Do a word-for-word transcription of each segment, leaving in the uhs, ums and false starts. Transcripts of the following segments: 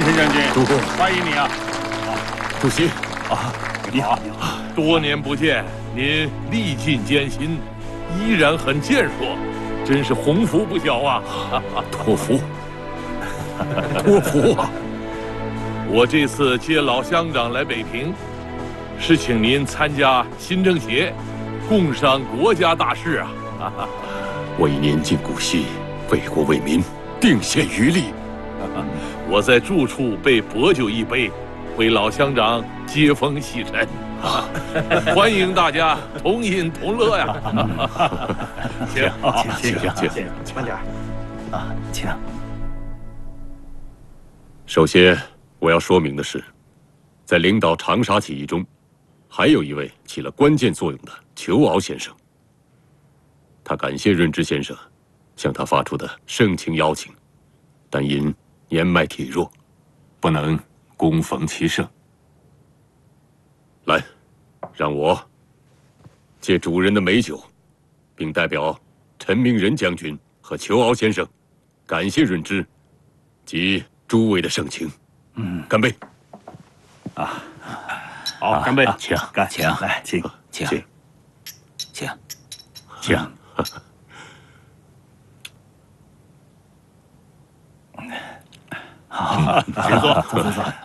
陈将军， 主公， 欢迎你啊！ 主席啊，你好，你好， 多年不见，您历尽艰辛，依然很健硕，真是鸿福不小啊！ 托福，托福啊！ 我这次接老乡长来北平，是请您参加新政协，共商国家大事啊！ 我已年近古稀，为国为民，定献余力。 我在住处备薄酒一杯，为老乡长接风洗尘。欢迎大家同饮同乐呀！ 请请请请， 慢点啊，请。 首先，我要说明的是，在领导长沙起义中，还有一位起了关键作用的裘敖先生。他感谢润之先生向他发出的盛情邀请，但因年迈体弱，不能恭逢其盛。来，让我借主人的美酒，并代表陈明仁将军和裘敖先生，感谢润之及诸位的盛情。嗯，干杯！ 啊，好，干杯！ 请干， 请来，请请请请请。好，请坐，坐坐坐。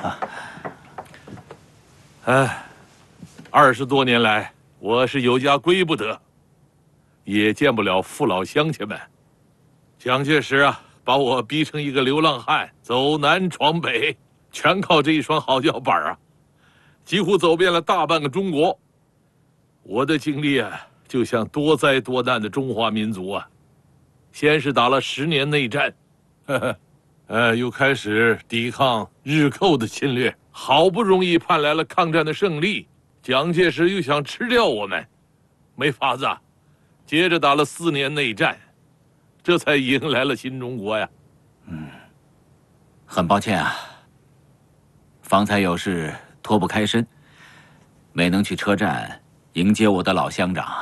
哎，二十多年来，我是有家归不得，也见不了父老乡亲们。蒋介石啊，把我逼成一个流浪汉，走南闯北，全靠这一双好脚板啊，几乎走遍了大半个中国。我的经历啊，就像多灾多难的中华民族啊，先是打了十年内战，呵呵。呃，又开始抵抗日寇的侵略，好不容易盼来了抗战的胜利，蒋介石又想吃掉我们，没法子，接着打了四年内战，这才迎来了新中国呀。 嗯，很抱歉啊，方才有事脱不开身，没能去车站迎接我的老乡长。